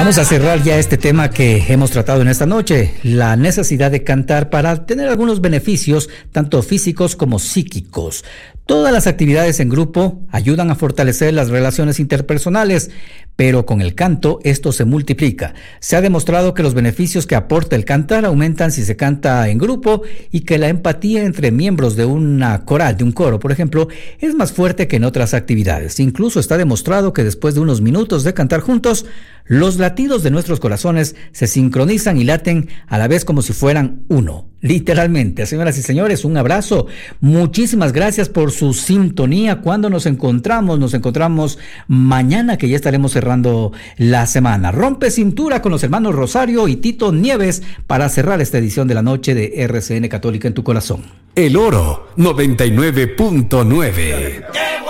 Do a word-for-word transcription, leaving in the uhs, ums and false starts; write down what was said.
Vamos a cerrar ya este tema que hemos tratado en esta noche, la necesidad de cantar para tener algunos beneficios, tanto físicos como psíquicos. Todas las actividades en grupo ayudan a fortalecer las relaciones interpersonales, pero con el canto esto se multiplica. Se ha demostrado que los beneficios que aporta el cantar aumentan si se canta en grupo y que la empatía entre miembros de una coral, de un coro, por ejemplo, es más fuerte que en otras actividades. Incluso está demostrado que después de unos minutos de cantar juntos, los latidos de nuestros corazones se sincronizan y laten a la vez como si fueran uno. Literalmente. Señoras y señores, un abrazo. Muchísimas gracias por su sintonía. Cuando nos encontramos, nos encontramos mañana, que ya estaremos cerrando la semana. Rompe cintura con los hermanos Rosario y Tito Nieves para cerrar esta edición de la noche de R C N Católica en tu corazón. El Oro noventa y nueve punto nueve.